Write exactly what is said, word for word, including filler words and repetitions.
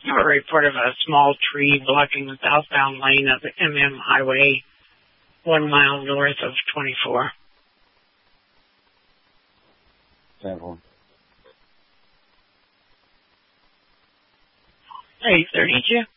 have a report of a small tree blocking the southbound lane of the M M Highway, one mile north of twenty-four. Several. eight thirty-two.